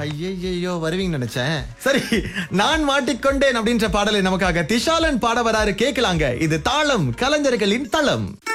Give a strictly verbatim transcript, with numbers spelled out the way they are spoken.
ஐயையோ வருவீங்கன்னு நினைச்சேன். சரி, நான் மாட்டிக்கொண்டேன் அப்படின்ற பாடலை நமக்காக திஷாலன் பாட வராரு, கேட்கலாங்க. இது தாளம் கலைஞர்களின் தளம்.